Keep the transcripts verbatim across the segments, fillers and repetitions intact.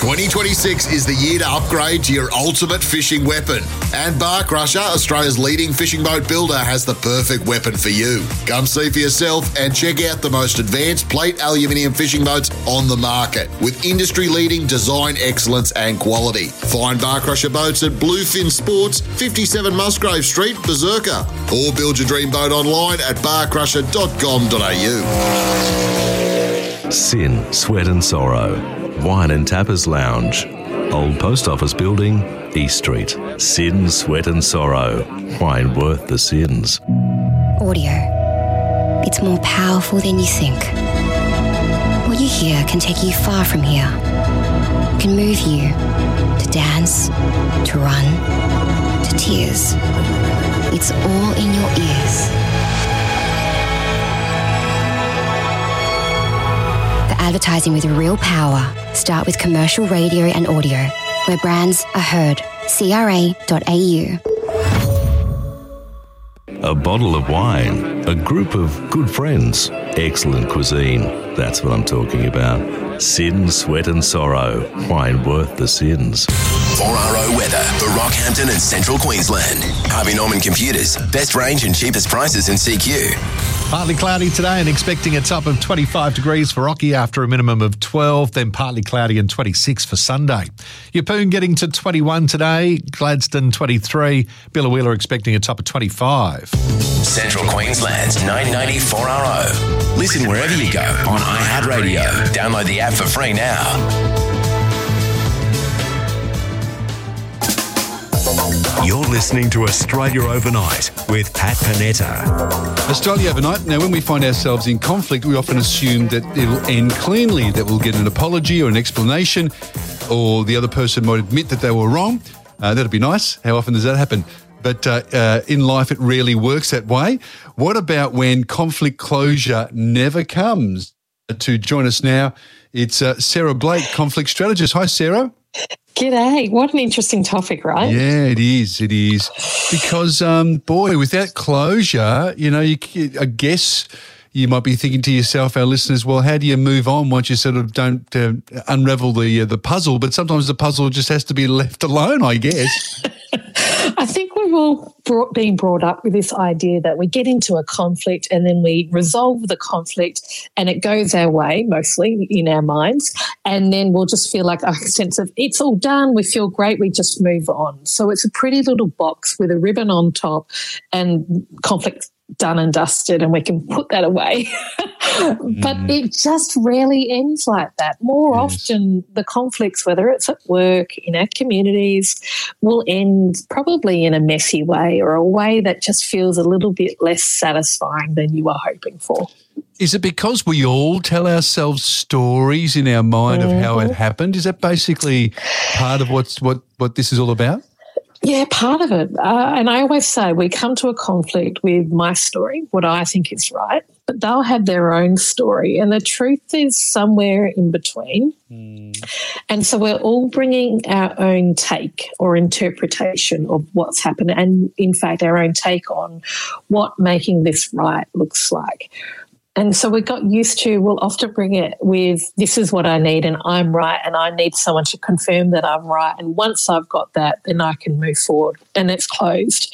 twenty twenty-six is the year to upgrade to your ultimate fishing weapon. And Bar Crusher, Australia's leading fishing boat builder, has the perfect weapon for you. Come see for yourself and check out the most advanced plate aluminium fishing boats on the market with industry-leading design excellence and quality. Find Bar Crusher boats at Bluefin Sports, fifty-seven Musgrave Street, Berserker, or build your dream boat online at bar crusher dot com dot a u. Sin, Sweat and Sorrow. Wine and Tappers Lounge. Old Post Office Building, East Street. Sin, Sweat and Sorrow. Wine worth the sins. Audio. It's more powerful than you think. What you hear can take you far from here. It can move you to dance, to run, to tears. It's all in your ears. Advertising with real power. Start with commercial radio and audio, where brands are heard. C R A dot A U. A bottle of wine, a group of good friends, excellent cuisine. That's what I'm talking about. Sin, Sweat and Sorrow. Wine worth the sins. four R O weather for Rockhampton and Central Queensland. Harvey Norman Computers. Best range and cheapest prices in C Q. Partly cloudy today and expecting a top of twenty-five degrees for Rocky after a minimum of twelve, then partly cloudy and twenty-six for Sunday. Yeppoon getting to twenty-one today, Gladstone twenty-three, Billawheeler expecting a top of twenty-five. Central Queensland's nine ninety four R O. Listen wherever you go on iHeartRadio. Download the app for free now. You're listening to Australia Overnight with Pat Panetta. Australia Overnight. Now, when we find ourselves in conflict, we often assume that it'll end cleanly, that we'll get an apology or an explanation, or the other person might admit that they were wrong. Uh, that'd be nice. How often does that happen? But uh, uh, in life, it rarely works that way. What about when conflict closure never comes? To join us now, it's uh, Sarah Blake, conflict strategist. Hi, Sarah. G'day. What an interesting topic, right? Yeah, it is. It is. Because, um, boy, without closure, you know, you, I guess you might be thinking to yourself, our listeners, well, how do you move on once you sort of don't uh, unravel the uh, the puzzle? But sometimes the puzzle just has to be left alone, I guess. I think we've all brought, been brought up with this idea that we get into a conflict and then we resolve the conflict and it goes our way, mostly in our minds, and then we'll just feel like a sense of it's all done, we feel great, we just move on. So it's a pretty little box with a ribbon on top and conflict done and dusted, and we can put that away. But mm. it just rarely ends like that. More yes. often the conflicts, whether it's at work, in our communities, will end probably in a messy way or a way that just feels a little bit less satisfying than you were hoping for. Is it because we all tell ourselves stories in our mind mm-hmm. of how it happened? Is that basically part of what's what, what this is all about? Yeah, part of it. Uh, and I always say we come to a conflict with my story, what I think is right, but they'll have their own story. And the truth is somewhere in between. Mm. And so we're all bringing our own take or interpretation of what's happened and, in fact, our own take on what making this right looks like. And so we got used to, we'll often bring it with, this is what I need and I'm right and I need someone to confirm that I'm right. And once I've got that, then I can move forward and it's closed.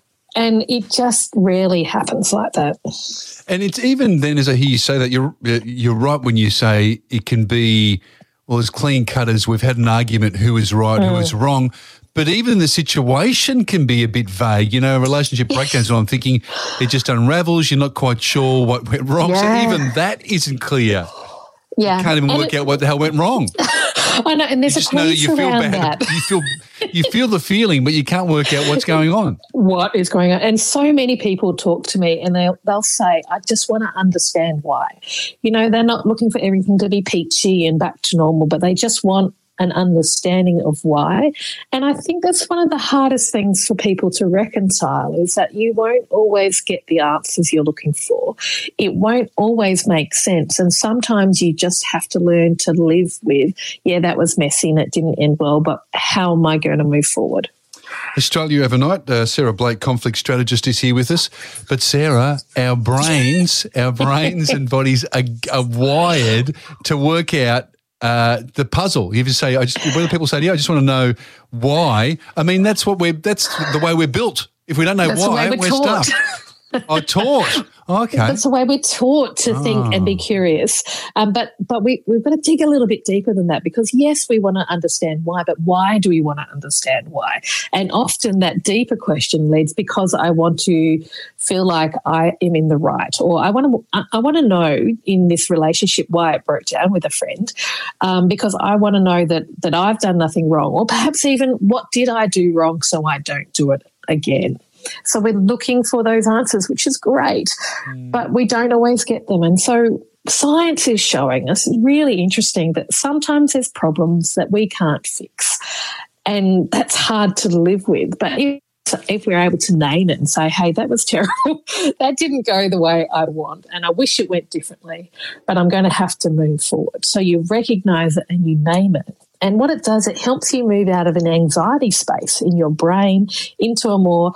And it just rarely happens like that. And it's even then, as I hear you say that, you're you're right when you say it can be, well, as clean cut as we've had an argument who is right, mm. who is wrong. But even the situation can be a bit vague. You know, relationship breakdowns, and I'm thinking it just unravels. You're not quite sure what went wrong. Yeah. So even that isn't clear. Yeah. You can't even and work it, out what the hell went wrong. I know, and there's you a just know that you feel around bad. that. You feel, you feel the feeling, but you can't work out what's going on. What is going on? And so many people talk to me and they'll, they'll say, I just want to understand why. You know, they're not looking for everything to be peachy and back to normal, but they just want an understanding of why. And I think that's one of the hardest things for people to reconcile is that you won't always get the answers you're looking for. It won't always make sense. And sometimes you just have to learn to live with, yeah, that was messy and it didn't end well, but how am I going to move forward? Australia Overnight, uh, Sarah Blake, conflict strategist, is here with us. But Sarah, our brains, our brains and bodies are, are wired to work out uh, the puzzle. You ever say, I just, when people say to you, I just want to know why. I mean, that's what we're, that's the way we're built. If we don't know That's why, the way we're, we're taught. stuck. Oh, taught. Okay. That's the way we're taught to think and be curious. Um, but but we, we've got to dig a little bit deeper than that, because, yes, we want to understand why, but why do we want to understand why? And often that deeper question leads because I want to feel like I am in the right, or I want to I want to know in this relationship why it broke down with a friend, um, because I want to know that that I've done nothing wrong, or perhaps even what did I do wrong so I don't do it again. So we're looking for those answers, which is great, mm. but we don't always get them. And so science is showing us, it's really interesting, that sometimes there's problems that we can't fix, and that's hard to live with. But if, if we're able to name it and say, hey, that was terrible, that didn't go the way I want, and I wish it went differently, but I'm going to have to move forward. So you recognise it and you name it. And what it does, it helps you move out of an anxiety space in your brain into a more,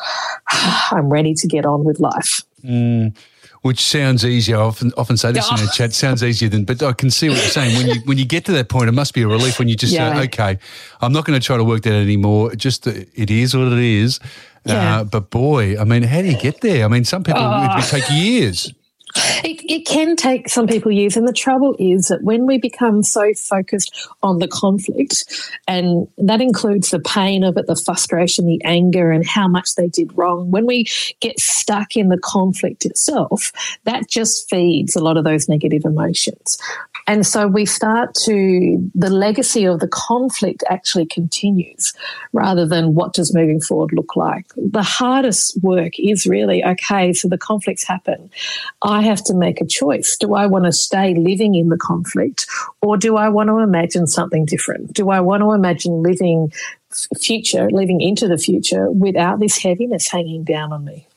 I'm ready to get on with life. Mm, which sounds easier. I often, often say this oh. in the chat, sounds easier than, but I can see what you're saying. When you when you get to that point, it must be a relief when you just yeah. say, okay, I'm not going to try to work that out anymore. Just it is what it is. Yeah. Uh, but boy, I mean, how do you get there? I mean, some people, oh. it would take years. It, it can take some people years, and the trouble is that when we become so focused on the conflict, and that includes the pain of it, the frustration, the anger, and how much they did wrong, when we get stuck in the conflict itself, that just feeds a lot of those negative emotions. And so we start to, the legacy of the conflict actually continues rather than what does moving forward look like. The hardest work is really, okay, so the conflicts happen. I have to make a choice. Do I want to stay living in the conflict, or do I want to imagine something different? Do I want to imagine living future, living into the future without this heaviness hanging down on me?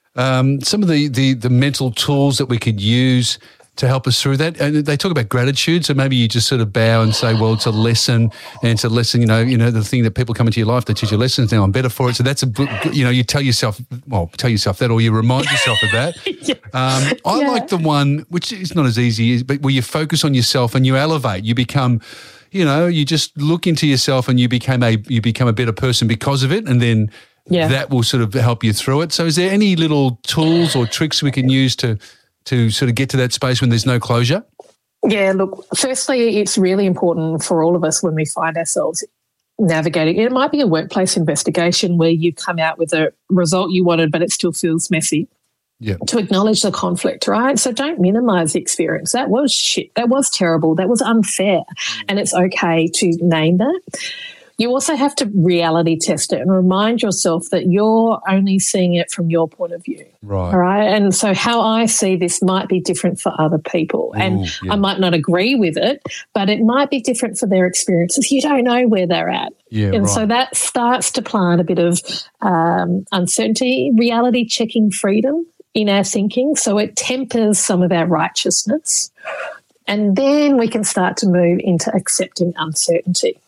Um, some of the, the, the mental tools that we could use to help us through that. And they talk about gratitude, so maybe you just sort of bow and say, well, it's a lesson, and it's a lesson, you know, you know, the thing that people come into your life, they teach you lessons, now I'm better for it. So that's a, you know, you tell yourself, well, tell yourself that, or you remind yourself of that. yeah. um, I yeah. like the one, which is not as easy, but where you focus on yourself and you elevate, you become, you know, you just look into yourself and you became a, you become a better person because of it. And then yeah. that will sort of help you through it. So is there any little tools or tricks we can use to, to sort of get to that space when there's no closure? Yeah, look, firstly, it's really important for all of us when we find ourselves navigating. It might be a workplace investigation where you come out with a result you wanted, but it still feels messy. Yeah. To acknowledge the conflict, right? So don't minimize the experience. That was shit. That was terrible. That was unfair. And it's okay to name that. You also have to reality test it and remind yourself that you're only seeing it from your point of view. Right. All right. And so how I see this might be different for other people. Ooh, and yeah. I might not agree with it, but it might be different for their experiences. You don't know where they're at. Yeah, and right. so that starts to plant a bit of um, uncertainty, reality checking freedom in our thinking. So it tempers some of our righteousness. And then we can start to move into accepting uncertainty.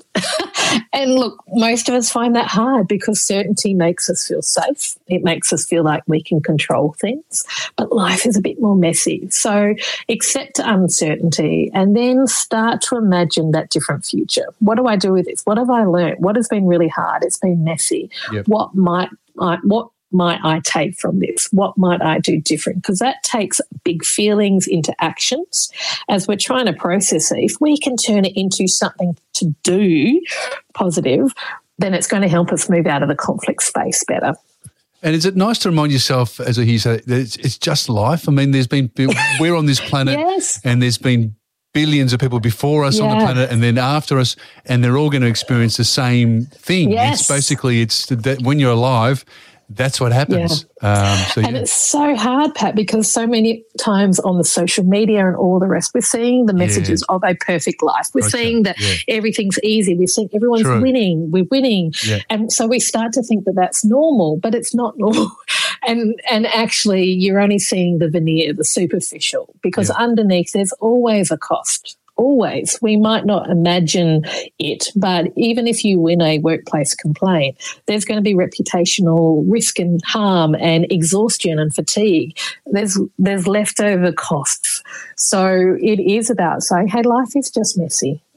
And look, most of us find that hard because certainty makes us feel safe. It makes us feel like we can control things, but life is a bit more messy. So accept uncertainty and then start to imagine that different future. What do I do with this? What have I learned? What has been really hard? It's been messy. Yep. What might I, what might I take from this? What might I do different? Because that takes big feelings into actions as we're trying to process it. If we can turn it into something to do positive, then it's going to help us move out of the conflict space better. And is it nice to remind yourself, as he said, that it's, it's just life? I mean, there's been, we're on this planet yes. and there's been billions of people before us yeah. on the planet and then after us, and they're all going to experience the same thing. Yes. It's basically, it's that when you're alive, that's what happens. Yeah. Um, so, and yeah. it's so hard, Pat, because so many times on the social media and all the rest, we're seeing the messages yeah. of a perfect life. We're gotcha. seeing that yeah. everything's easy. We're seeing everyone's True. winning. We're winning. Yeah. And so we start to think that that's normal, but it's not normal. And and actually you're only seeing the veneer, the superficial, because yeah. underneath there's always a cost. Always. We might not imagine it, but even if you win a workplace complaint, there's going to be reputational risk and harm and exhaustion and fatigue. There's there's leftover costs. So it is about saying, hey, life is just messy.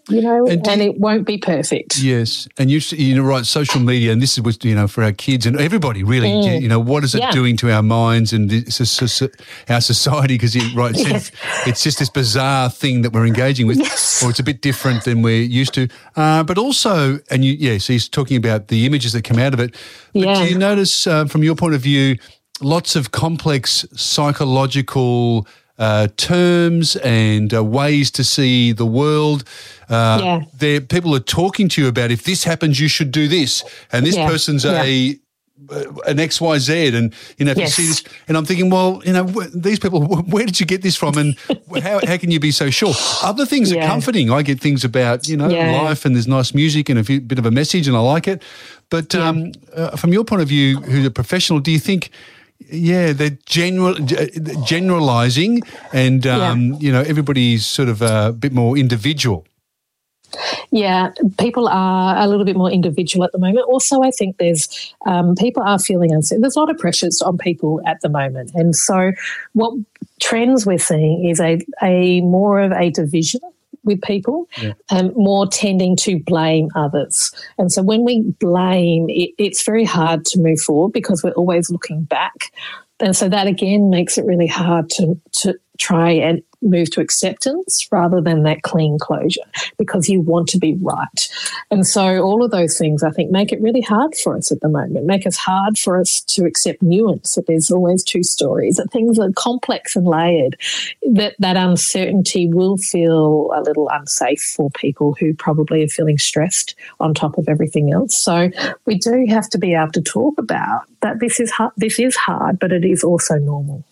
You know, And and, do you- it won't be perfect. Yes, and you you know right, social media, and this is what you know for our kids and everybody really. Mm. You know, what is it Yeah. doing to our minds and this, this, this, our society? Because you right, it's, Yes. it's just this bizarre thing that we're engaging with, Yes. or it's a bit different than we're used to. Uh, but also, and you, yeah, so he's talking about the images that come out of it. But Yeah. do you notice, uh, from your point of view, lots of complex psychological uh, terms and uh, ways to see the world. Uh, Yeah. there, people are talking to you about if this happens, you should do this, and this Yeah. person's Yeah. a an X Y Z, and you know if Yes. you see this, and I'm thinking, well, you know, wh- these people, wh- where did you get this from, and how how can you be so sure? Other things are Yeah. comforting. I get things about you know Yeah. life, and there's nice music and a few, bit of a message, and I like it. But Yeah. um, uh, from your point of view, who's a professional, do you think? Yeah, they're general, generalizing, and um, you know everybody's sort of a bit more individual. Yeah, people are a little bit more individual at the moment. Also, I think there's um, people are feeling uncertain. There's a lot of pressures on people at the moment, and so what trends we're seeing is a a more of a division with people, Yeah. and more tending to blame others. And so when we blame, it, it's very hard to move forward because we're always looking back. And so that again makes it really hard to to try and move to acceptance rather than that clean closure because you want to be right. And so all of those things, I think, make it really hard for us at the moment, make us hard for us to accept nuance, that there's always two stories, that things are complex and layered, that that uncertainty will feel a little unsafe for people who probably are feeling stressed on top of everything else. So we do have to be able to talk about that this is hard, this is hard, but it is also normal.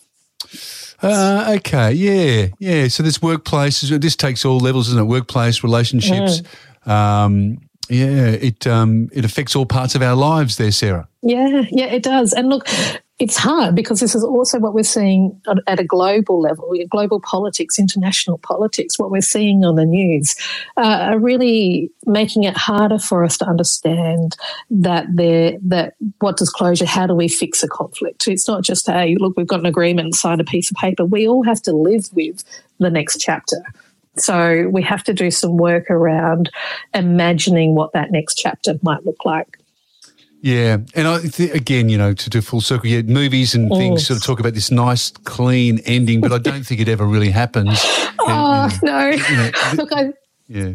Uh, okay, yeah, yeah. So this workplace, this takes all levels, isn't it? Workplace, relationships. Mm. Um, yeah, it um, it affects all parts of our lives there, Sarah. Yeah, yeah, it does. And look, it's hard because this is also what we're seeing at- at a global level, global politics, international politics, what we're seeing on the news uh, are really making it harder for us to understand that there, that what does closure, how do we fix a conflict? It's not just, hey, look, we've got an agreement and sign a piece of paper. We all have to live with the next chapter. So we have to do some work around imagining what that next chapter might look like. Yeah, and I th- again, you know, to do full circle, yeah, movies and things Mm. sort of talk about this nice, clean ending, but I don't think it ever really happens. Oh, no. know, Look, I, Yeah,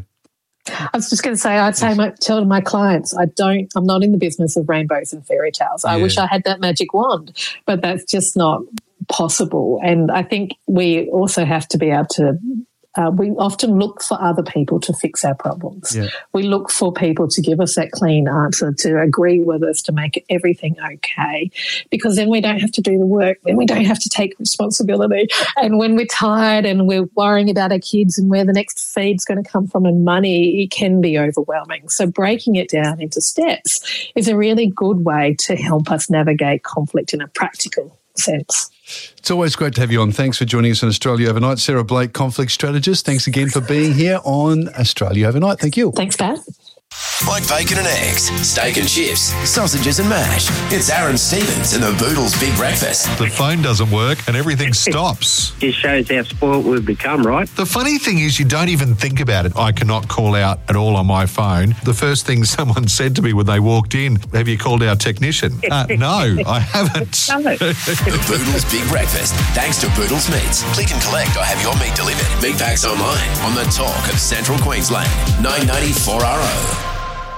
I was just going to say, I'd say, my, tell my clients, I don't, I'm not in the business of rainbows and fairy tales. I Yeah. wish I had that magic wand, but that's just not possible. And I think we also have to be able to, uh, we often look for other people to fix our problems. Yeah. We look for people to give us that clean answer, to agree with us, to make everything okay, because then we don't have to do the work. Then we don't have to take responsibility. And when we're tired and we're worrying about our kids and where the next feed's going to come from and money, it can be overwhelming. So breaking it down into steps is a really good way to help us navigate conflict in a practical sense. it's always great to have you on. Thanks for joining us on Australia Overnight. Sarah Blake, conflict strategist. Thanks again for being here on Australia Overnight. Thank you. Thanks, Pat. Like bacon and eggs, steak and chips, sausages and mash. It's Aaron Stevens and the Boodles Big Breakfast. The phone doesn't work and everything stops. Just shows how spoiled we've become, right? The funny thing is you don't even think about it. I cannot call out at all on my phone. The first thing someone said to me when they walked in, have you called our technician? Uh, no, I haven't. No. The Boodles Big Breakfast. Thanks to Boodles Meats. Click and collect or have your meat delivered. Meat packs online on the talk of Central Queensland. nine ninety-four R O.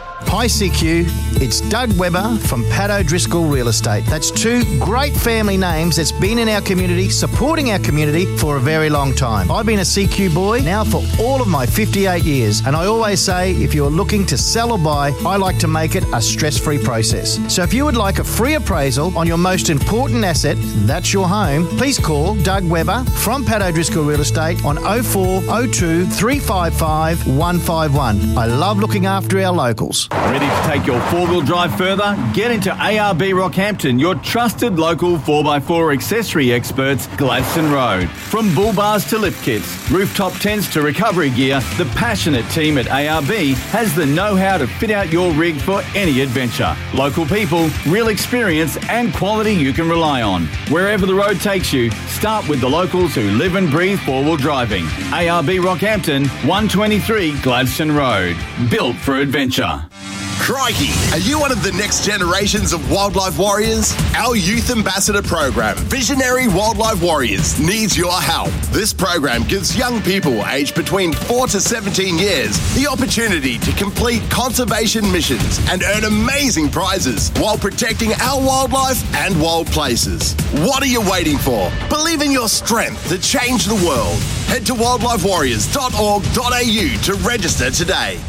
Hi C Q, it's Doug Webber from Pat O'Driscoll Real Estate. That's two great family names that's been in our community, supporting our community for a very long time. I've been a C Q boy now for all of my fifty-eight years, and I always say if you're looking to sell or buy, I like to make it a stress-free process. So if you would like a free appraisal on your most important asset, that's your home, please call Doug Webber from Pat O'Driscoll Real Estate on oh four oh two, three five five, one five one. I love looking after our locals. Ready to take your four-wheel drive further? Get into A R B Rockhampton, your trusted local four by four accessory experts, Gladstone Road. From bull bars to lift kits, rooftop tents to recovery gear, the passionate team at A R B has the know-how to fit out your rig for any adventure. Local people, real experience and quality you can rely on. Wherever the road takes you, start with the locals who live and breathe four-wheel driving. A R B Rockhampton, one twenty-three Gladstone Road. Built for adventure. Crikey, are you one of the next generations of wildlife warriors? Our youth ambassador program, Visionary Wildlife Warriors, needs your help. This program gives young people aged between four to seventeen years the opportunity to complete conservation missions and earn amazing prizes while protecting our wildlife and wild places. What are you waiting for? Believe in your strength to change the world. Head to wildlife warriors dot org dot a u to register today.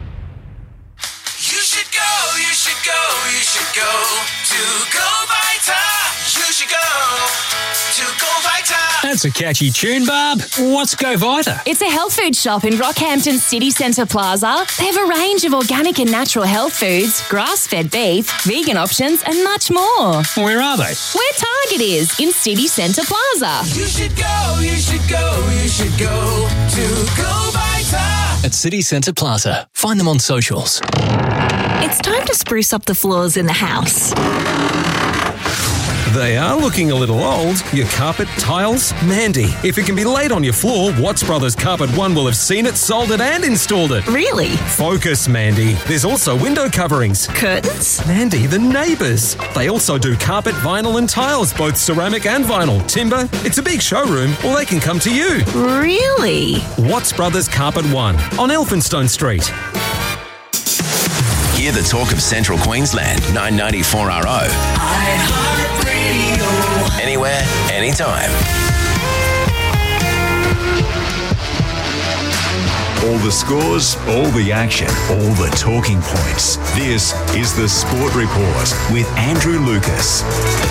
You should go, you should go to Go Vita. You should go to Go Vita. That's a catchy tune, Barb. What's Go Vita? It's a health food shop in Rockhampton City Centre Plaza. They have a range of organic and natural health foods, grass-fed beef, vegan options and much more. Where are they? Where Target is, in City Centre Plaza. You should go, you should go, you should go to Go Vita. At City Centre Plaza. Find them on socials. It's time to spruce up the floors in the house. They are looking a little old. Your carpet, tiles, Mandy. If it can be laid on your floor, Watts Brothers Carpet One will have seen it, sold it and installed it. Really? Focus, Mandy. There's also window coverings. Curtains? Mandy, the neighbours. They also do carpet, vinyl and tiles, both ceramic and vinyl. Timber. It's a big showroom, or they can come to you. Really? Watts Brothers Carpet One on Elphinstone Street. Hear the talk of Central Queensland, nine ninety-four R O. iHeartRadio. Anywhere, anytime. All the scores, all the action, all the talking points. This is the Sport Report with Andrew Lucas.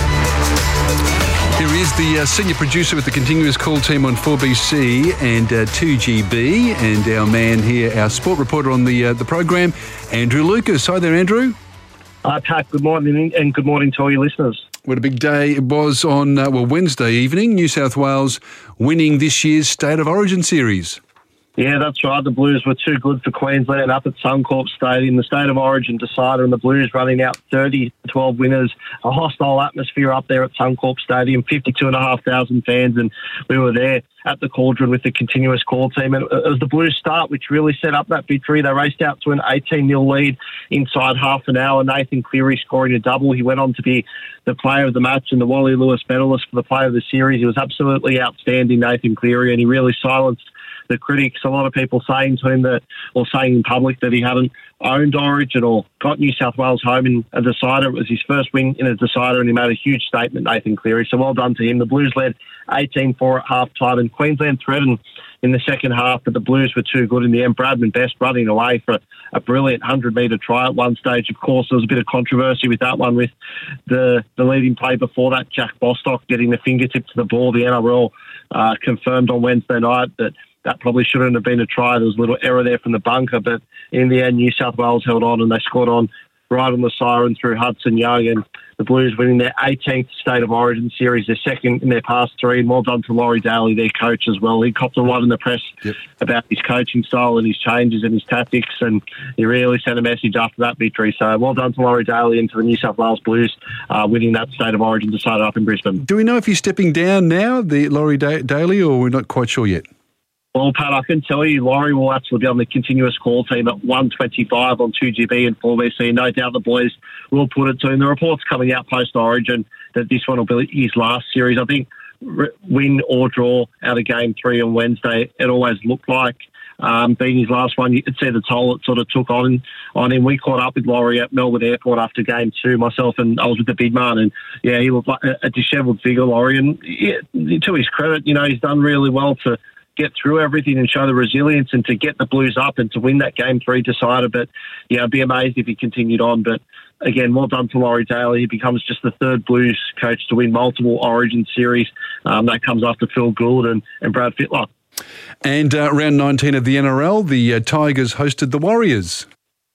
Here is the uh, senior producer with the continuous call team on four B C and uh, two G B, and our man here, our sport reporter on the uh, the program, Andrew Lucas. Hi there, Andrew. Hi, Pat. Good morning, and good morning to all your listeners. What a big day it was on uh, well Wednesday evening. New South Wales winning this year's State of Origin series. Yeah, that's right. The Blues were too good for Queensland up at Suncorp Stadium. The State of Origin decider and the Blues running out thirty to twelve winners. A hostile atmosphere up there at Suncorp Stadium, fifty-two and a half thousand fans, and we were there at the Cauldron with the continuous call team. And it was the Blues start which really set up that victory. They raced out to an eighteen nil lead inside half an hour. Nathan Cleary scoring a double. He went on to be the player of the match and the Wally Lewis medalist for the player of the series. He was absolutely outstanding, Nathan Cleary, and he really silenced the critics. A lot of people saying to him that, or saying in public that he hadn't owned Origin or got New South Wales home in a decider. It was his first win in a decider, and he made a huge statement, Nathan Cleary. So well done to him. The Blues led eighteen four at half time, and Queensland threatened in the second half, but the Blues were too good in the end. Bradman Best running away for a, a brilliant hundred-metre try at one stage. Of course, there was a bit of controversy with that one, with the, the leading play before that, Jack Bostock, getting the fingertip to the ball. The N R L uh, confirmed on Wednesday night that that probably shouldn't have been a try. There was a little error there from the bunker, but in the end, New South Wales held on and they scored on right on the siren through Hudson Young, and the Blues winning their eighteenth State of Origin series, their second in their past three. And well done to Laurie Daly, their coach as well. He copped a lot in the press yep. about his coaching style and his changes and his tactics, and he really sent a message after that victory. So well done to Laurie Daly and to the New South Wales Blues uh, winning that State of Origin decider up in Brisbane. Do we know if he's stepping down now, the Laurie da- Daly, or we're not quite sure yet? Well, Pat, I can tell you, Laurie will actually be on the continuous call team at one twenty-five on two G B and four B C. No doubt the boys will put it to him. The report's coming out post-Origin that this one will be his last series. I think win or draw out of game three on Wednesday, it always looked like um, being his last one. You could see the toll it sort of took on, on him. We caught up with Laurie at Melbourne Airport after game two, myself, and I was with the big man, and yeah, he looked like a dishevelled figure, Laurie. And yeah, to his credit, you know, he's done really well to get through everything and show the resilience and to get the Blues up and to win that game three decider. But yeah, I'd be amazed if he continued on. But again, well done to Laurie Daly. He becomes just the third Blues coach to win multiple Origin series. Um, that comes after Phil Gould and, and Brad Fittler. And uh, round nineteen of the N R L, the uh, Tigers hosted the Warriors.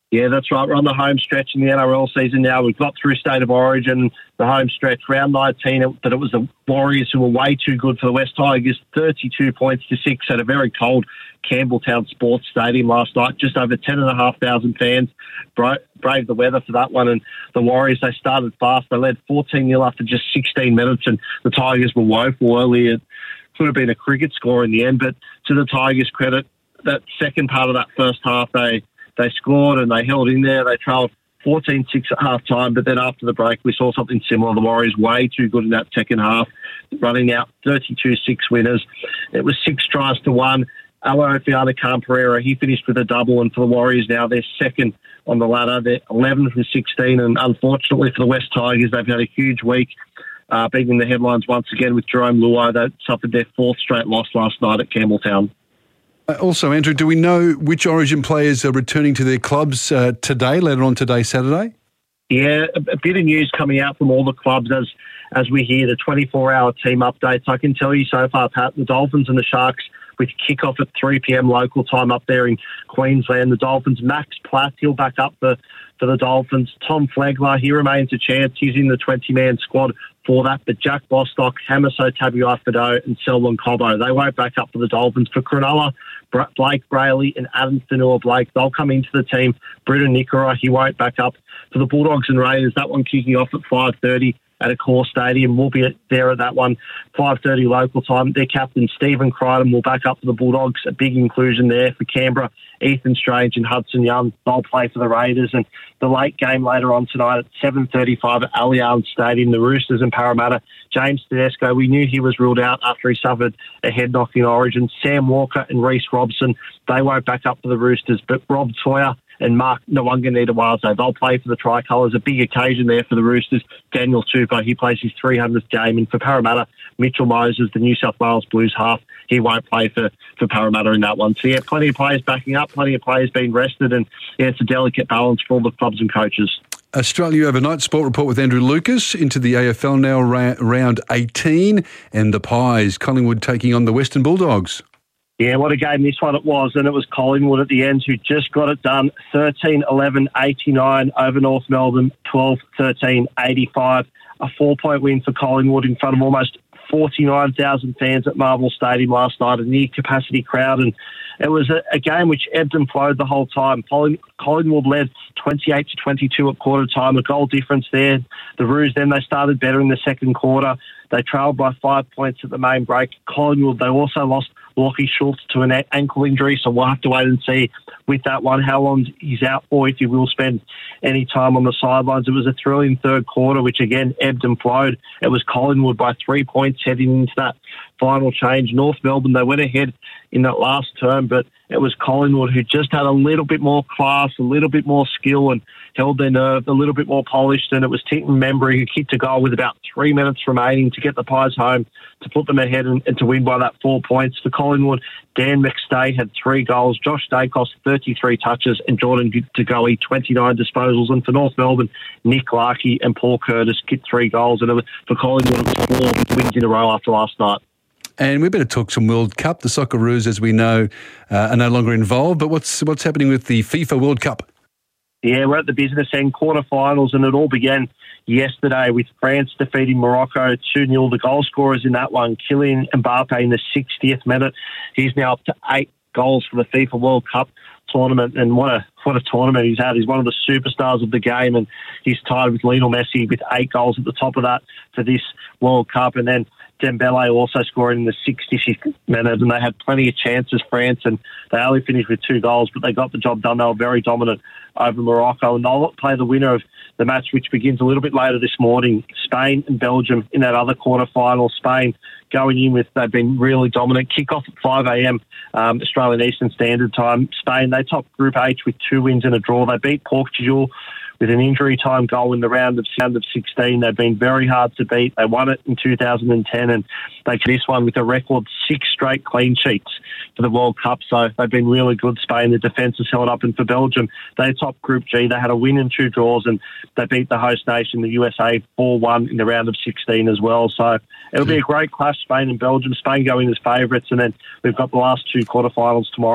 Yeah, that's right. We're on the home stretch in the N R L season now. We've got through State of Origin, the home stretch, round nineteen, it, but it was the Warriors who were way too good for the West Tigers, thirty-two points to six at a very cold Campbelltown Sports Stadium last night. Just over ten and a half thousand fans bra- braved the weather for that one. And the Warriors, they started fast. They led fourteen nil after just sixteen minutes, and the Tigers were woeful early. It could have been a cricket score in the end, but to the Tigers' credit, that second part of that first half, they They scored and they held in there. They trailed fourteen six at half time, but then after the break, we saw something similar. The Warriors way too good in that second half, running out thirty-two six winners. It was six tries to one. Alofiana Khan-Pereira, he finished with a double, and for the Warriors now, they're second on the ladder. They're eleven from sixteen, and unfortunately for the West Tigers, they've had a huge week, uh, being in the headlines once again with Jerome Luai. They suffered their fourth straight loss last night at Campbelltown. Uh, also, Andrew, do we know which Origin players are returning to their clubs uh, today, later on today, Saturday? Yeah, a, a bit of news coming out from all the clubs as as we hear the twenty-four hour team updates. I can tell you so far, Pat, the Dolphins and the Sharks with kick-off at three p.m. local time up there in Queensland. The Dolphins, Max Platt, he'll back up for, for the Dolphins. Tom Flegler, he remains a chance. He's in the twenty-man squad for that. But Jack Bostock, Hamiso Tabuai-Fidow and Selwyn Cobbo, they won't back up for the Dolphins. For Cronulla, Blake Brayley and Adam Fanua-Blake, they'll come into the team. Britton Nikora, he won't back up. For the Bulldogs and Raiders, that one kicking off at five thirty at Accor Stadium. We'll be there at that one, five thirty local time. Their captain, Stephen Crichton, will back up for the Bulldogs. A big inclusion there for Canberra. Ethan Strange and Hudson Young, they'll play for the Raiders. And the late game later on tonight at seven thirty-five at Allianz Stadium, the Roosters and Parramatta. James Tedesco, we knew he was ruled out after he suffered a head knock in Origin. Sam Walker and Reece Robson, they won't back up for the Roosters. But Rob Sawyer and Mark Nwanganita-Wazo, they'll play for the Tricolours. A big occasion there for the Roosters. Daniel Tupou, he plays his three hundredth game. And for Parramatta, Mitchell Moses, the New South Wales Blues half, he won't play for, for Parramatta in that one. So, yeah, plenty of players backing up, plenty of players being rested, and, yeah, it's a delicate balance for all the clubs and coaches. Australia Overnight Sport Report with Andrew Lucas into the A F L now, ra- round eighteen, and the Pies, Collingwood taking on the Western Bulldogs. Yeah, what a game this one it was, and it was Collingwood at the end who just got it done, thirteen eleven eighty-nine over North Melbourne, twelve thirteen eighty-five. A four-point win for Collingwood in front of almost forty-nine thousand fans at Marvel Stadium last night, a near-capacity crowd, and it was a, a game which ebbed and flowed the whole time. Colling, Collingwood led twenty-eight to twenty-two at quarter time, a goal difference there. The Roos, then they started better in the second quarter. They trailed by five points at the main break. Collingwood, they also lost Lachie Schultz to an ankle injury, so we'll have to wait and see with that one how long he's out for, if he will spend any time on the sidelines. It was a thrilling third quarter, which again ebbed and flowed. It was Collingwood by three points heading into that final change. North Melbourne, they went ahead in that last term, but it was Collingwood who just had a little bit more class, a little bit more skill, and held their nerve, a little bit more polished. And it was Tintin Membry who kicked a goal with about three minutes remaining to get the Pies home, to put them ahead and, and to win by that four points. For Collingwood, Dan McStay had three goals, Josh Dacos thirty-three touches, and Jordan Tagoe twenty-nine disposals. And for North Melbourne, Nick Larkey and Paul Curtis kicked three goals. And it was, for Collingwood, it was four wins in a row after last night. And we better talk some World Cup. The Socceroos, as we know, uh, are no longer involved. But what's what's happening with the FIFA World Cup? Yeah, we're at the business end, quarterfinals, and it all began yesterday with France defeating Morocco two nil. The goal scorers in that one, Kylian Mbappe in the sixtieth minute. He's now up to eight goals for the FIFA World Cup tournament, and what a what a tournament he's had. He's one of the superstars of the game, and he's tied with Lionel Messi with eight goals at the top of that for this World Cup. And then Dembele also scoring in the sixty-fifth minute, and they had plenty of chances, France, and they only finished with two goals, but they got the job done. They were very dominant over Morocco, and they'll play the winner of the match, which begins a little bit later this morning, Spain and Belgium in that other quarter-final. Spain going in with, they've been really dominant. Kick-off at five a.m. Um, Australian Eastern Standard Time. Spain, they topped Group H with two wins and a draw. They beat Portugal with an injury time goal in the round of round of sixteen. They've been very hard to beat. They won it in two thousand ten, and they did this one with a record six straight clean sheets for the World Cup. So they've been really good. Spain, the defence has held up. And for Belgium, they topped Group G. They had a win and two draws, and they beat the host nation, the U S A, four one in the round of sixteen as well. So it'll be a great clash, Spain and Belgium. Spain going as favourites, and then we've got the last two quarterfinals tomorrow.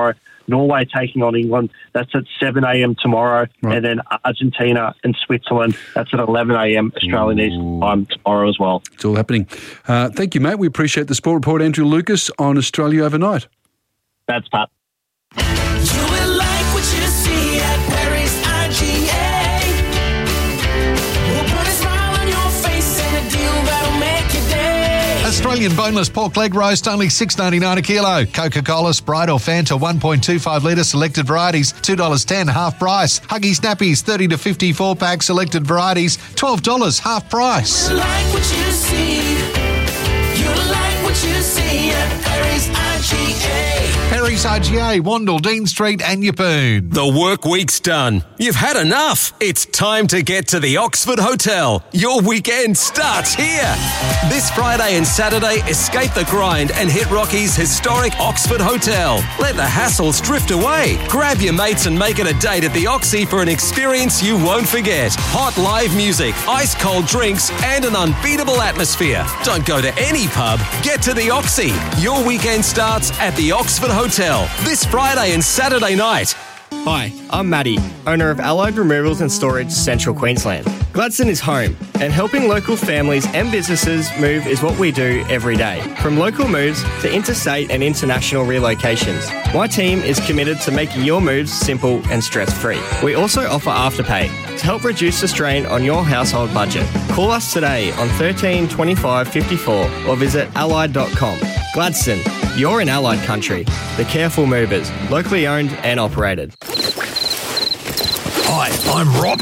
Norway taking on England. That's at seven a.m. tomorrow. Right. And then Argentina and Switzerland. That's at eleven a.m. Australian Eastern Time tomorrow as well. It's all happening. Uh, thank you, mate. We appreciate the Sport Report. Andrew Lucas on Australia Overnight. That's Pat. You will like what you see at Perry's I G A. We'll put a smile on your face and a deal that'll make your day. Australian boneless pork leg roast, only six dollars ninety-nine a kilo. Coca-Cola, Sprite or Fanta, one point two five litre, selected varieties, two dollars ten, half price. Huggy Snappies, thirty to fifty-four pack, selected varieties, twelve dollars, half price. You like what you see. You like what you see at Perry's I G A. Perry's I G A, Wandle, Dean Street and Yeppoon. The work week's done. You've had enough. It's time to get to the Oxford Hotel. Your weekend starts here. This Friday and Saturday, escape the grind and hit Rocky's historic Oxford Hotel. Let the hassles drift away. Grab your mates and make it a date at the Oxy for an experience you won't forget. Hot live music, ice cold drinks and an unbeatable atmosphere. Don't go to any pub. Get to the Oxy. Your weekend starts at the Oxford Hotel this Friday and Saturday night. Hi, I'm Matty, owner of Allied Removals and Storage, Central Queensland. Gladstone is home, and helping local families and businesses move is what we do every day. From local moves to interstate and international relocations, my team is committed to making your moves simple and stress-free. We also offer Afterpay to help reduce the strain on your household budget. Call us today on thirteen twenty-five fifty-four or visit allied dot com. Gladstone, you're in Allied country. The Careful Movers, locally owned and operated. Hi, I'm Rob.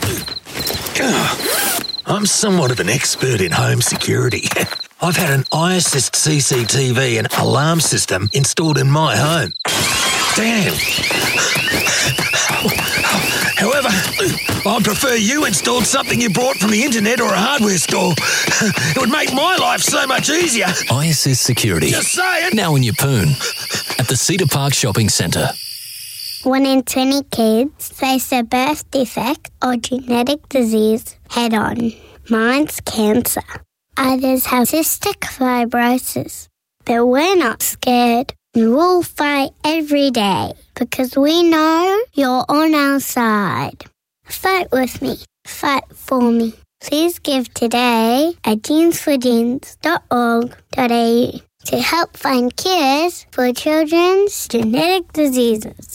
I'm somewhat of an expert in home security. I've had an iAssist C C T V and alarm system installed in my home. Damn. However, I prefer you installed something you bought from the internet or a hardware store. It would make my life so much easier. iAssist Security. Just saying. Now in Yeppoon at the Cedar Park Shopping Centre. One in twenty kids face a birth defect or genetic disease head on. Mine's cancer. Others have cystic fibrosis. But we're not scared. We'll fight every day because we know you're on our side. Fight with me. Fight for me. Please give today at jeans for jeans dot org dot a u to help find cures for children's genetic diseases.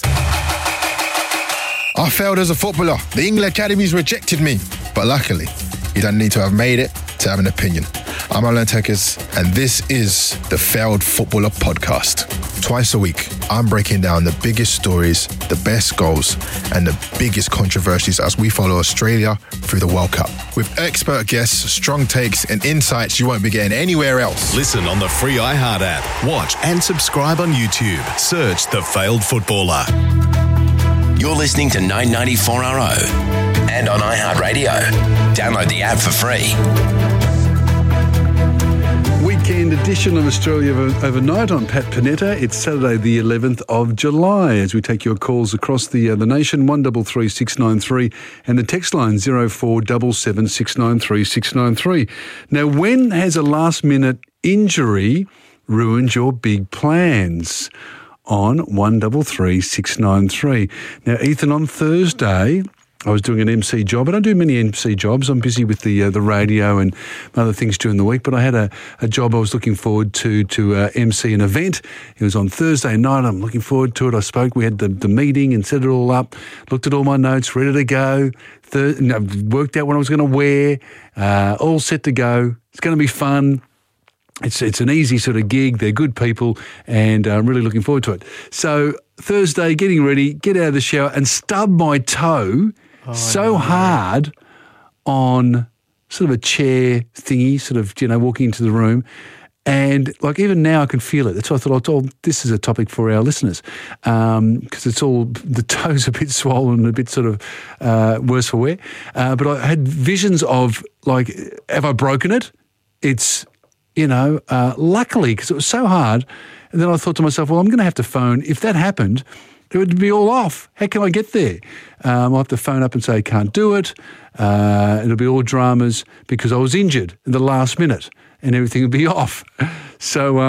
I failed as a footballer. The England academies rejected me. But luckily, you don't need to have made it to have an opinion. I'm Alan Tekers, and this is the Failed Footballer Podcast. Twice a week, I'm breaking down the biggest stories, the best goals, and the biggest controversies as we follow Australia through the World Cup. With expert guests, strong takes, and insights you won't be getting anywhere else. Listen on the free iHeart app. Watch and subscribe on YouTube. Search The Failed Footballer. You're listening to nine ninety-four R O and on iHeartRadio. Download the app for free. Weekend edition of Australia Overnight. I'm Pat Panetta. It's Saturday the eleventh of July as we take your calls across the uh, the nation, one double three six nine three and the text line zero four seven seven six nine three six nine three. Now, when has a last minute injury ruined your big plans? On one double three six nine three. Now, Ethan, on Thursday, I was doing an M C job. I don't do many M C jobs. I'm busy with the uh, the radio and other things during the week. But I had a, a job I was looking forward to to uh, M C an event. It was on Thursday night. I'm looking forward to it. I spoke. We had the, the meeting and set it all up. Looked at all my notes, ready to go. Thir- no, worked out what I was going to wear. Uh, all set to go. It's going to be fun. It's it's an easy sort of gig. They're good people, and I'm really looking forward to it. So Thursday, getting ready, get out of the shower, and stub my toe oh, so hard on sort of a chair thingy, sort of, you know, walking into the room. And, like, even now I can feel it. That's why I thought, oh, this is a topic for our listeners because um, it's all, the toe's a bit swollen, a bit sort of uh, worse for wear. Uh, but I had visions of, like, have I broken it? It's... You know, uh, luckily, because it was so hard. And then I thought to myself, well, I'm going to have to phone. If that happened, it would be all off. How can I get there? Um, I'll have to phone up and say, can't do it. Uh, it'll be all dramas because I was injured in the last minute and everything would be off. So um,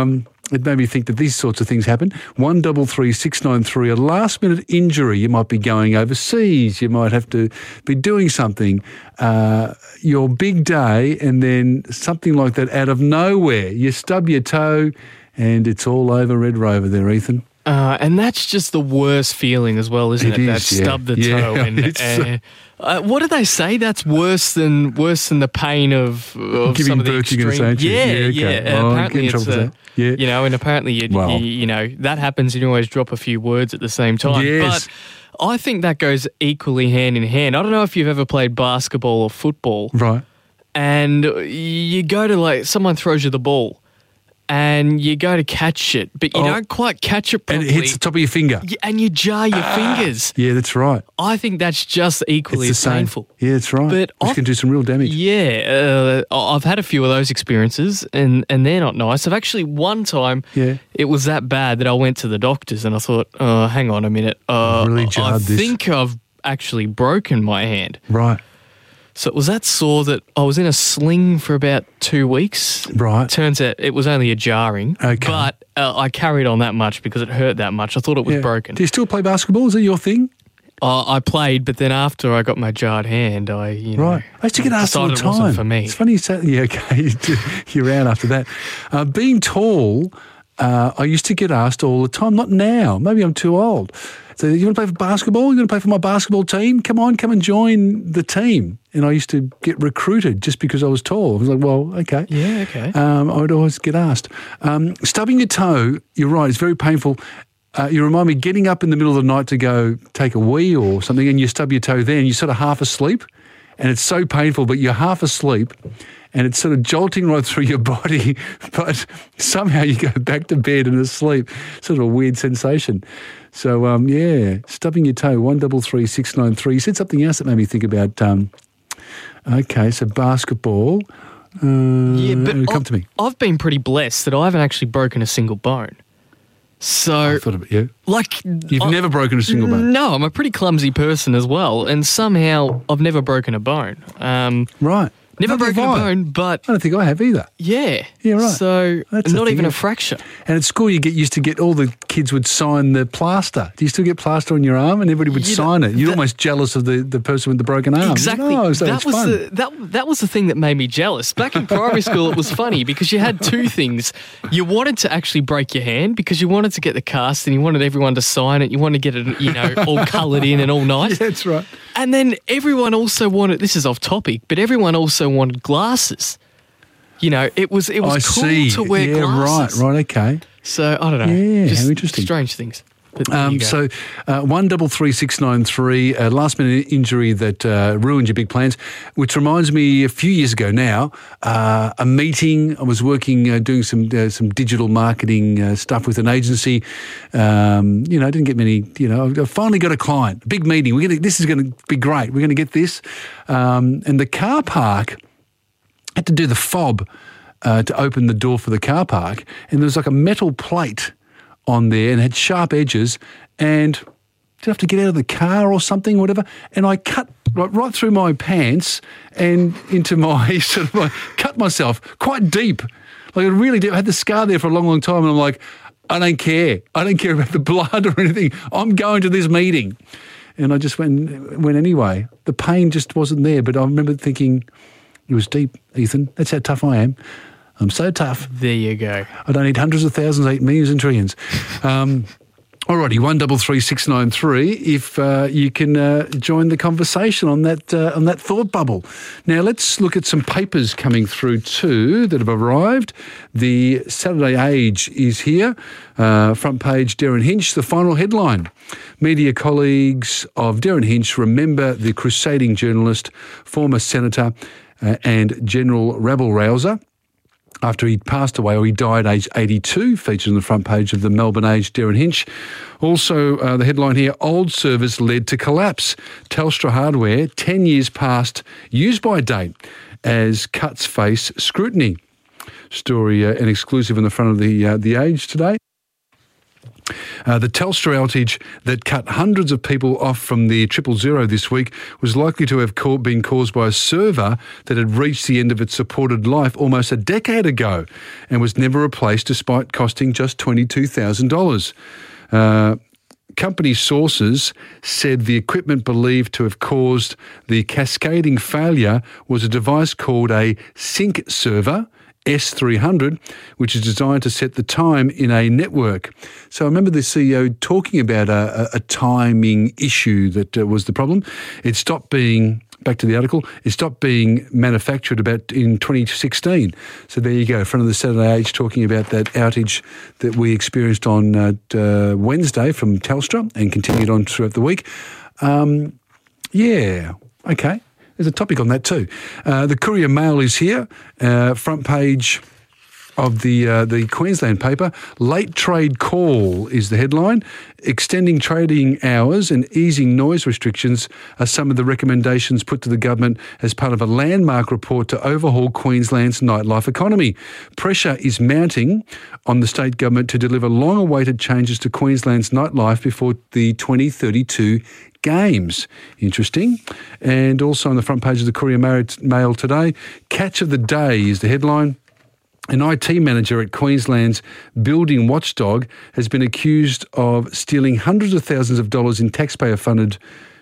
it made me think that these sorts of things happen. One double three six nine three, a last minute injury. You might be going overseas. You might have to be doing something. Uh, your big day, and then something like that out of nowhere. You stub your toe, and it's all over Red Rover there, Ethan. Uh, and that's just the worst feeling as well, isn't it? It that is, yeah. stub the Yeah, toe. And, it's, uh, uh, what do they say? That's worse than worse than the pain of, of Giving some of the birth, you're extreme. gonna say, Yeah, aren't you? yeah. Yeah, okay. Uh, Oh, apparently, get in it's trouble a, for that. Yeah. you know, and apparently, you, Well. you, you know, that happens, and you always drop a few words at the same time. Yes. But I think that goes equally hand in hand. I don't know if you've ever played basketball or football, Right. and you go to like someone throws you the ball. And you go to catch it, but you Oh. don't quite catch it And properly. it hits the top of your finger. Y- and you jar your fingers. Yeah, that's right. I think that's just equally It's the as same. painful. Yeah, that's right. But Which I've- can do some real damage. Yeah, uh, I've had a few of those experiences, and, and they're not nice. I've actually one time, Yeah. it was that bad that I went to the doctors, and I thought, oh, hang on a minute, uh, Really I jarred this. think I've actually broken my hand. Right. So it was that sore that I was in a sling for about two weeks. Right. Turns out it was only a jarring. Okay. But uh, I carried on that much because it hurt that much. I thought it was Yeah. broken. Do you still play basketball? Is that your thing? Uh, I played, but then after I got my jarred hand, I, you know, Right. I used to get asked all the decided time. it wasn't for me. It's funny you say, yeah, okay, you're out after that. Uh, being tall, uh, I used to get asked all the time, not now, maybe I'm too old. So you want to play for basketball? You want to play for my basketball team? Come on, come and join the team. And I used to get recruited just because I was tall. I was like, well, okay. Yeah, okay. Um, I would always get asked. Um, stubbing your toe, you're right, it's very painful. Uh, you remind me getting up in the middle of the night to go take a wee or something, and you stub your toe there and you're sort of half asleep, and it's so painful, but you're half asleep and it's sort of jolting right through your body, but somehow you go back to bed and asleep. Sort of a weird sensation. So, um, yeah, stubbing your toe, one double three six nine three. You said something else that made me think about, um, okay, so basketball. Uh, Yeah, but come I've, to me. I've been pretty blessed that I haven't actually broken a single bone. So, I thought about you. like, You've I- never broken a single bone. No, I'm a pretty clumsy person as well, and somehow I've never broken a bone. Um, right. Never Neither have broken a I. bone, but I don't think I have either. yeah, Yeah, right. So That's the not thing, even a yeah. fracture. And at school, you get used to get all the kids would sign the plaster. Do you still get plaster on your arm? And everybody would You know, sign it. You're that- almost jealous of the, the person with the broken arm. Exactly. Oh, so that it's was fun. the that that was the thing that made me jealous. Back in primary school, it was funny because you had two things. You wanted to actually break your hand because you wanted to get the cast and you wanted everyone to sign it. You wanted to get it, you know, all coloured in and all nice. Yeah, that's right. And then everyone also wanted. This is off topic, but everyone also wanted glasses. You know, it was it was I cool see. to wear yeah, glasses. right, right, okay. So I don't know. Yeah, just how interesting. Strange things. But there Um, you go. so, uh, one double three six nine three, a last minute injury that uh, ruined your big plans, which reminds me a few years ago now, uh, a meeting. I was working, uh, doing some uh, some digital marketing uh, stuff with an agency. Um, you know, I didn't get many. You know, I finally got a client. A big meeting. We're gonna. This is going to be great. We're going to get this. Um, and the car park had to do the fob uh, to open the door for the car park, and there was like a metal plate on there and had sharp edges, and did I have to get out of the car or something, whatever, and I cut right, right through my pants and into my sort of, I cut myself quite deep, like really deep. I had the scar there for a long, long time, and I'm like, I don't care. I don't care about the blood or anything. I'm going to this meeting. And I just went, went anyway. The pain just wasn't there, but I remember thinking, it was deep, Ethan. That's how tough I am. I'm so tough. There you go. I don't need hundreds of thousands, I eat millions and trillions. Um, alrighty, one double three six nine three. If uh, you can uh, join the conversation on that uh, on that thought bubble. Now let's look at some papers coming through too that have arrived. The Saturday Age is here. Uh, front page, Darren Hinch. The final headline: media colleagues of Darren Hinch remember the crusading journalist, former senator, uh, and general rabble-rouser. After he passed away, or he died aged eighty-two, featured on the front page of the Melbourne Age, Darren Hinch. Also, uh, the headline here, old service led to collapse. Telstra hardware, ten years past use-by date, as cuts face scrutiny. Story, uh, an exclusive on the front of the uh, the Age today. Uh, the Telstra outage that cut hundreds of people off from the triple zero this week was likely to have ca- been caused by a server that had reached the end of its supported life almost a decade ago and was never replaced despite costing just twenty-two thousand dollars. Uh, company sources said the equipment believed to have caused the cascading failure was a device called a sync server, S three hundred, which is designed to set the time in a network. So I remember the C E O talking about a, a, a timing issue that uh, was the problem. It stopped being, back to the article, it stopped being manufactured about in twenty sixteen. So there you go, front of the Saturday Age talking about that outage that we experienced on uh, uh, Wednesday from Telstra and continued on throughout the week. Um, yeah, okay. There's a topic on that too. Uh, the Courier Mail is here, uh, front page of the uh, the Queensland paper. Late trade call is the headline. Extending trading hours and easing noise restrictions are some of the recommendations put to the government as part of a landmark report to overhaul Queensland's nightlife economy. Pressure is mounting on the state government to deliver long-awaited changes to Queensland's nightlife before the twenty thirty-two Games. Interesting. And also on the front page of the Courier Mail today, Catch of the Day is the headline. An I T manager at Queensland's building watchdog has been accused of stealing hundreds of thousands of dollars in taxpayer-funded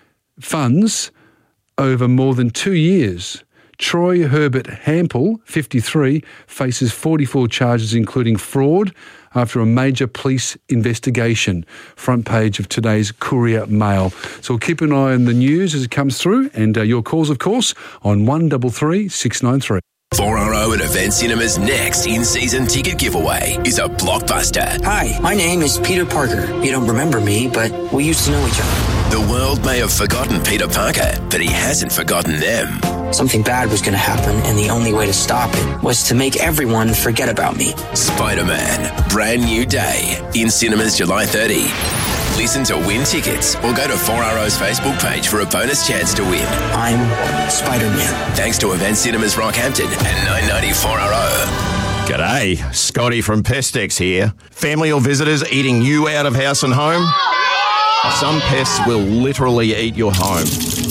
funds over more than two years. Troy Herbert Hampel, fifty-three, faces forty-four charges, including fraud, after a major police investigation. Front page of today's Courier Mail. So we'll keep an eye on the news as it comes through, and uh, your calls, of course, on one three three, six nine three. four R O and Event Cinema's next in-season ticket giveaway is a blockbuster. Hi, my name is Peter Parker. You don't remember me, but we used to know each other. The world may have forgotten Peter Parker, but he hasn't forgotten them. Something bad was going to happen, and the only way to stop it was to make everyone forget about me. Spider-Man, brand new day, in cinemas July thirtieth. Listen to win tickets or go to four R O's Facebook page for a bonus chance to win. I'm Spider-Man. Thanks to Event Cinemas Rockhampton and nine ninety four R O. G'day, Scotty from Pestex here. Family or visitors eating you out of house and home? Some pests will literally eat your home.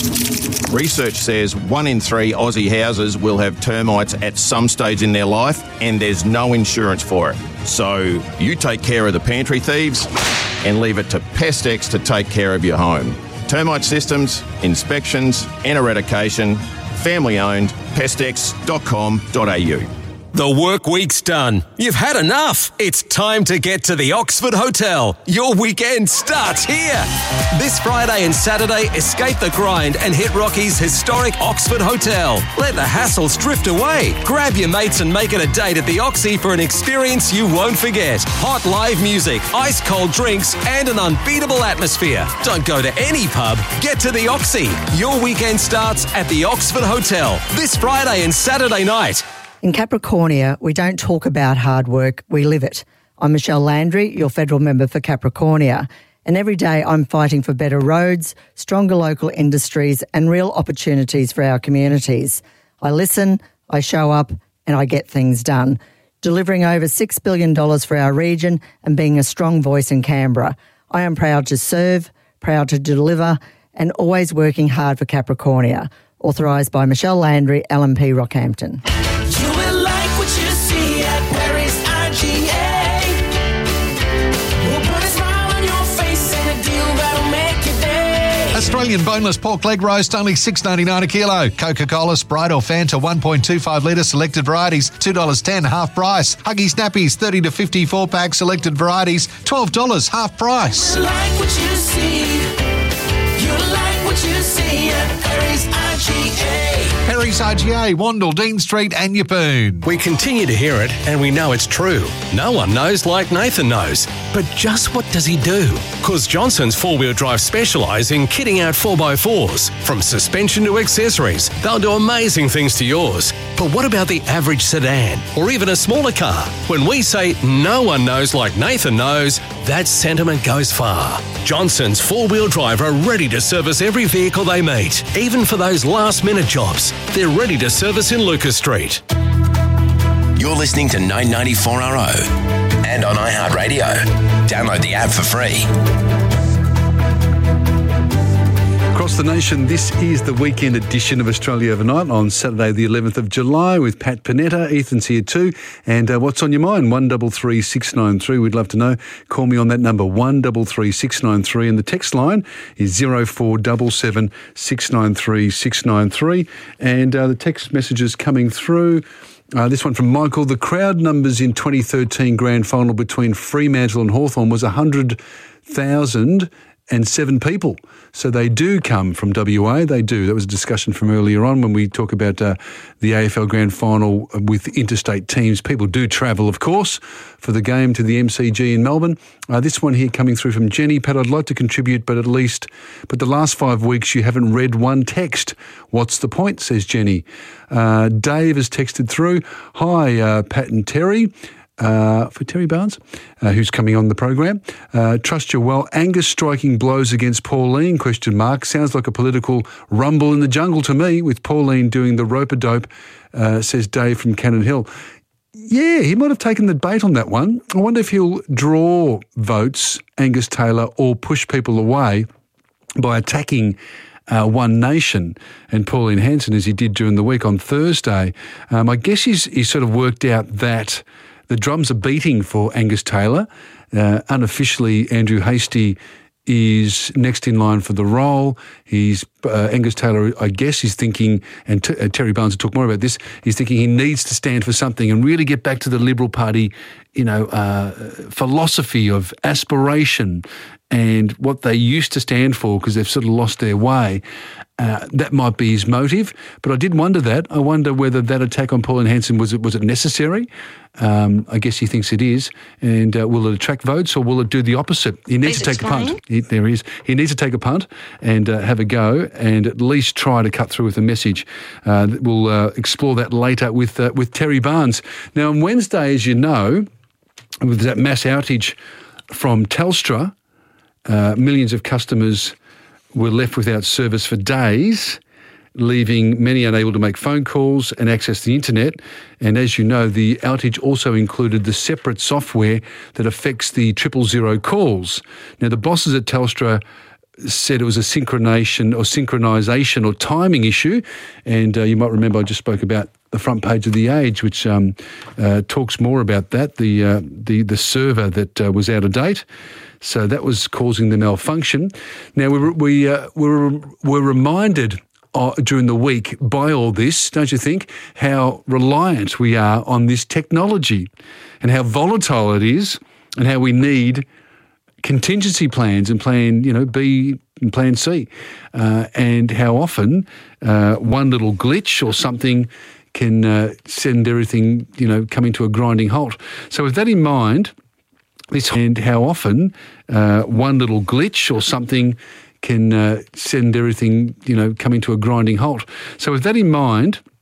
Research says one in three Aussie houses will have termites at some stage in their life, and there's no insurance for it. So you take care of the pantry thieves and leave it to Pestex to take care of your home. Termite systems, inspections and eradication. Family owned, pestex dot com dot a u. The work week's done. You've had enough. It's time to get to the Oxford Hotel. Your weekend starts here. This Friday and Saturday, escape the grind and hit Rocky's historic Oxford Hotel. Let the hassles drift away. Grab your mates and make it a date at the Oxy for an experience you won't forget. Hot live music, ice cold drinks, and an unbeatable atmosphere. Don't go to any pub. Get to the Oxy. Your weekend starts at the Oxford Hotel this Friday and Saturday night. In Capricornia, we don't talk about hard work, we live it. I'm Michelle Landry, your federal member for Capricornia, and every day I'm fighting for better roads, stronger local industries and real opportunities for our communities. I listen, I show up and I get things done, delivering over six billion dollars for our region and being a strong voice in Canberra. I am proud to serve, proud to deliver and always working hard for Capricornia. Authorised by Michelle Landry, L M P Rockhampton. You will like what you see at Perry's I G A. We'll put a smile on your face and a deal that'll make your day. Australian boneless pork leg roast, only six dollars ninety-nine a kilo. Coca-Cola, Sprite or Fanta, one point two five litre, selected varieties, two dollars ten, half price. Huggy Snappies, thirty to fifty-four pack, selected varieties, twelve dollars, half price. You like what you see. You like what you see at Perry's I G A. Perry's I G A, Wandle, Dean Street and Yeppoon. We continue to hear it and we know it's true. No one knows like Nathan knows. But just what does he do? Because Johnson's four-wheel drive specialise in kitting out four by fours. From suspension to accessories, they'll do amazing things to yours. But what about the average sedan or even a smaller car? When we say no one knows like Nathan knows, that sentiment goes far. Johnson's four-wheel drive are ready to service every vehicle they meet, even for those last-minute jobs. They're ready to service in Lucas Street. You're listening to nine ninety-four R O and on iHeartRadio. Download the app for free. Across the nation, this is the weekend edition of Australia Overnight on Saturday the eleventh of July with Pat Panetta. Ethan's here too. And uh, what's on your mind? one three three six nine three. We'd love to know. Call me on that number, one three three six nine three. And the text line is zero four seven seven six nine three six nine three. And uh, the text messages coming through. Uh, this one from Michael. The crowd numbers in twenty thirteen grand final between Fremantle and Hawthorn was one hundred thousand and seven people. So they do come from W A. They do. That was a discussion from earlier on when we talk about uh, the A F L Grand Final with interstate teams. People do travel, of course, for the game to the M C G in Melbourne. Uh, this one here coming through from Jenny. Pat, I'd like to contribute, but at least, but the last five weeks you haven't read one text. What's the point, says Jenny. Uh, Dave has texted through. Hi, uh, Pat and Terry. Uh, for Terry Barnes, uh, who's coming on the program. Uh, trust you well. Angus striking blows against Pauline, question mark. Sounds like a political rumble in the jungle to me, with Pauline doing the rope-a-dope, uh, says Dave from Cannon Hill. Yeah, he might have taken the bait on that one. I wonder if he'll draw votes, Angus Taylor, or push people away by attacking Uh, One Nation and Pauline Hanson, as he did during the week on Thursday. Um, I guess he's, he's sort of worked out that the drums are beating for Angus Taylor. Uh, unofficially, Andrew Hastie is next in line for the role. He's uh, Angus Taylor, I guess, is thinking, and t- uh, Terry Barnes will talk more about this, he's thinking he needs to stand for something and really get back to the Liberal Party, you know, uh, philosophy of aspiration and what they used to stand for, because they've sort of lost their way. Uh, that might be his motive. But I did wonder that. I wonder whether that attack on Pauline Hanson, was it was it necessary? Um, I guess he thinks it is. And uh, will it attract votes, or will it do the opposite? He needs Please to take explain. a punt. He, there he is. He needs to take a punt and uh, have a go, and at least try to cut through with a message. Uh, we'll uh, explore that later with uh, with Terry Barnes. Now, on Wednesday, as you know, with that mass outage from Telstra, Uh, millions of customers were left without service for days, leaving many unable to make phone calls and access the internet. And as you know, the outage also included the separate software that affects the triple zero calls. Now, the bosses at Telstra said it was a synchronization or synchronisation or timing issue. And uh, you might remember I just spoke about the front page of The Age, which um, uh, talks more about that, the, uh, the, the server that uh, was out of date. So that was causing the malfunction. Now, we were, we, uh, we were, were reminded uh, during the week by all this, don't you think, how reliant we are on this technology and how volatile it is and how we need contingency plans and plan, you know, B and plan C, uh, and how often uh, one little glitch or something can uh, send everything, you know, coming to a grinding halt. So with that in mind, this and how often uh, one little glitch or something can uh, send everything, you know, coming to a grinding halt. So with that in mind,